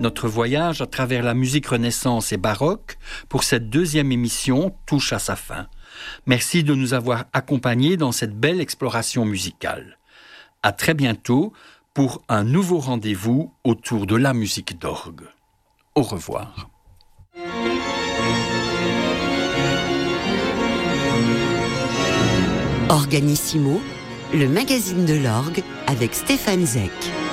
Notre voyage à travers la musique renaissance et baroque pour cette deuxième émission touche à sa fin. Merci de nous avoir accompagnés dans cette belle exploration musicale. À très bientôt pour un nouveau rendez-vous autour de la musique d'orgue. Au revoir. Organissimo, le magazine de l'orgue avec Stéphane Zeck.